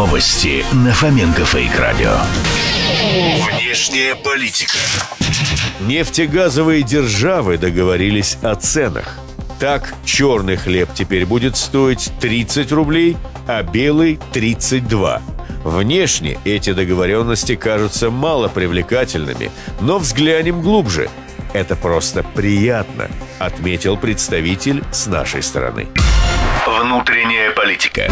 Новости на Фоменко Фейк Радио. Внешняя политика. Нефтегазовые державы договорились о ценах. Так, черный хлеб теперь будет стоить 30 рублей, а белый – 32. Внешне эти договоренности кажутся мало привлекательными, но взглянем глубже. Это просто приятно, отметил представитель с нашей стороны. Внутренняя политика.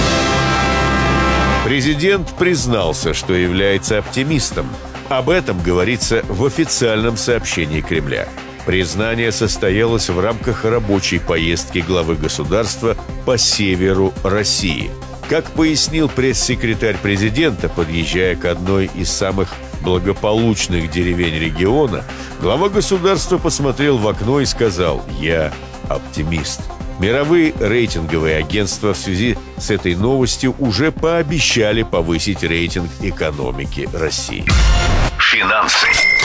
Президент признался, что является оптимистом. Об этом говорится в официальном сообщении Кремля. Признание состоялось в рамках рабочей поездки главы государства по северу России. Как пояснил пресс-секретарь президента, подъезжая к одной из самых благополучных деревень региона, глава государства посмотрел в окно и сказал: «Я оптимист». Мировые рейтинговые агентства в связи с этой новостью уже пообещали повысить рейтинг экономики России. Финансы.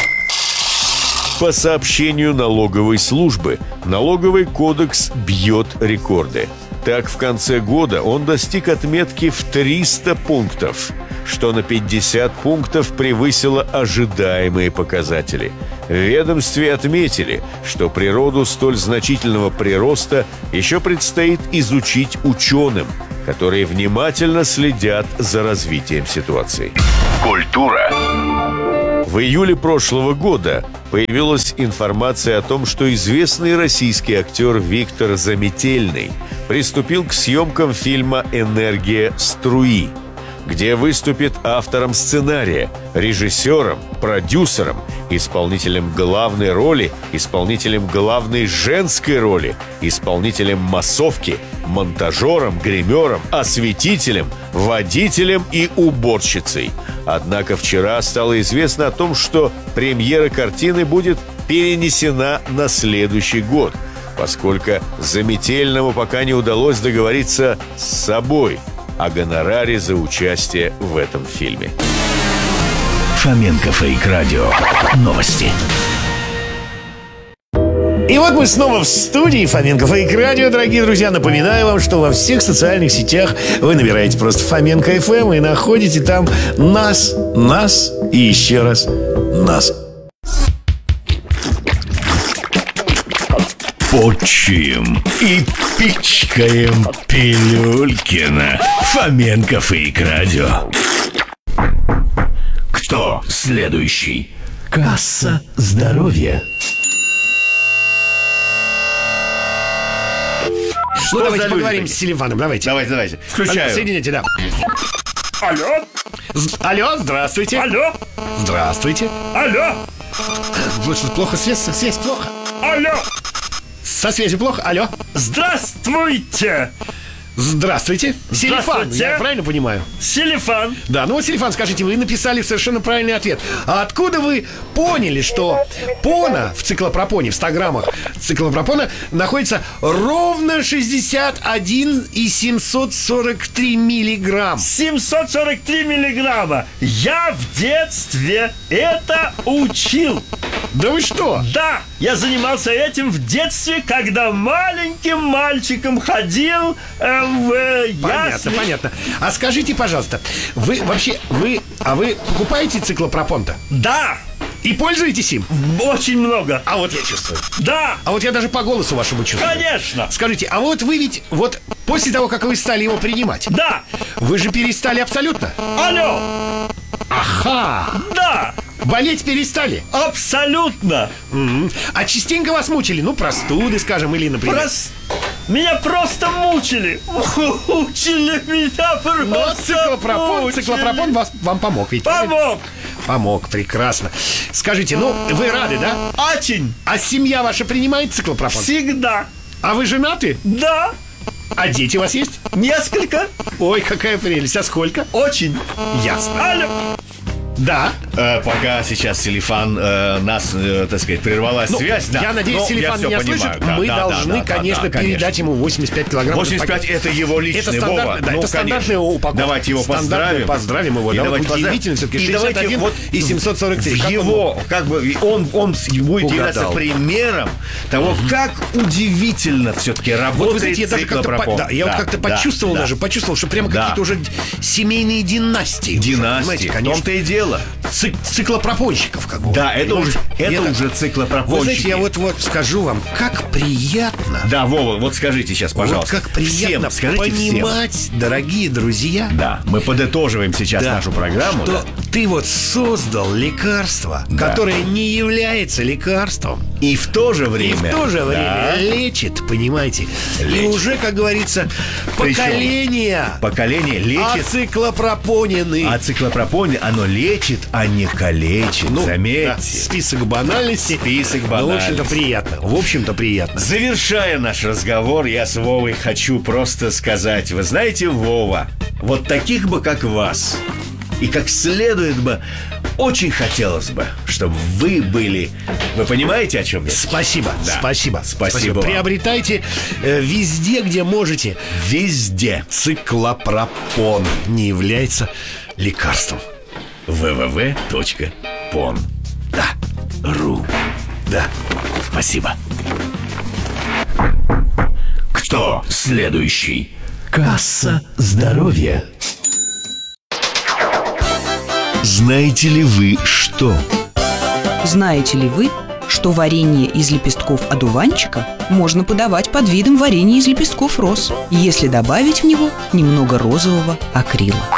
По сообщению налоговой службы, налоговый кодекс бьет рекорды. Так, в конце года он достиг отметки в 300 пунктов, что на 50 пунктов превысило ожидаемые показатели. В ведомстве отметили, что природу столь значительного прироста еще предстоит изучить ученым, которые внимательно следят за развитием ситуации. Культура. В июле прошлого года появилась информация о том, что известный российский актер Виктор Заметельный приступил к съемкам фильма «Энергия струи», где выступит автором сценария, режиссером, продюсером, исполнителем главной роли, исполнителем главной женской роли, исполнителем массовки, монтажером, гримером, осветителем, водителем и уборщицей. Однако вчера стало известно о том, что премьера картины будет перенесена на следующий год, поскольку Заметельному пока не удалось договориться с собой о гонораре за участие в этом фильме. Фоменко Фейк Радио. Новости. И вот мы снова в студии Фоменко Фейк Радио, дорогие друзья. Напоминаю вам, что во всех социальных сетях вы набираете просто Фоменко ФМ и находите там нас и еще раз нас. Почуем и пичкаем пилюльки на Фоменко Фейк Радио. Кто следующий? Касса здоровья. Ну, давайте поговорим с Селиваном. Давайте. Включаю. Соедините, да. Алло, здравствуйте. Алло, Здравствуйте. алло, Вот что, плохо связь плохо. алло, Со связью плохо. Алло. здравствуйте, Здравствуйте. Селифан, Здравствуйте. я правильно понимаю? Селифан. Да, ну вот, Селифан, скажите, вы написали совершенно правильный ответ. А откуда вы поняли, что пона в циклопропоне, в 100 граммах циклопропона находится ровно 61,743 миллиграмм? 743 миллиграмма. Я в детстве это учил. Да вы что? Да, я занимался этим в детстве, когда маленьким мальчиком ходил в ясли. Понятно. А скажите, пожалуйста, вы покупаете циклопропон-то? Да, И пользуетесь им? очень много. А вот я чувствую. Да, А вот я даже по голосу вашему чувствую. конечно. Скажите, а вот вы ведь вот после того, как вы стали его принимать, Да, вы же перестали абсолютно? алло, Ага! да, Болеть перестали? абсолютно. А частенько вас мучили? Ну, простуды, скажем, или, например... Меня просто мучили. Мучили меня просто. Но циклопропон вам помог ведь? Помог. Помог, прекрасно. Скажите, ну, вы рады, да? Очень. А семья ваша принимает циклопропон? Всегда. А вы женаты? Да. А дети у вас есть? Несколько. Ой, какая прелесть. А сколько? Очень. Ясно. Алло. Да. Пока сейчас телефон нас, так сказать, прервалась связь. Да. Я надеюсь, Но телефон я меня всё слышит. понимаю. Мы должны, конечно, передать ему 85 килограмм. 85 это его личный, Это Вова. да, это стандартная упаковка. Давайте его поздравим. Поздравим его. И Да, давайте удивительно, все-таки И давайте 61 вот и 743. Как его, как бы, он будет являться примером того, как удивительно все-таки Вот вы работает знаете, я даже как-то циклопропон. я вот как-то почувствовал даже, что прямо Да. какие-то уже семейные династии. Династия. Понимаете, В конечно. том-то и дело. Циклопропонщиков, как бы. Да, это уже Вы циклопропонщики. знаете, я вот скажу вам, как приятно. Да, Вова, вот скажите сейчас, пожалуйста. Вот как приятно всем, скажите понимать, дорогие друзья. Да, мы подытоживаем сейчас Да, нашу программу. что да. ты вот создал лекарство, Да. которое не является лекарством, И в то же и время... в то же время Да. лечит, понимаете? И Лечит. уже, как говорится, Причем поколение Поколение лечит, ациклопропонены. а циклопропон, оно лечит, а не калечит. Заметьте. Да, список банальностей. Список Ну, в общем-то, банальностей. приятно. В общем-то, приятно. Завершая наш разговор, я с Вовой хочу просто сказать. Вы знаете, Вова, вот таких бы, как вас, и как следует бы, очень хотелось бы, чтобы вы были... Вы понимаете, о чем я? Спасибо, Да. спасибо. Спасибо вам. Приобретайте везде, где можете. Везде. Циклопропон не является лекарством. www.pon. Да. Ру. Да. Спасибо. Кто следующий? Касса здоровья. Знаете ли вы что? Знаете ли вы, что варенье из лепестков одуванчика можно подавать под видом варенья из лепестков роз, если добавить в него немного розового акрила?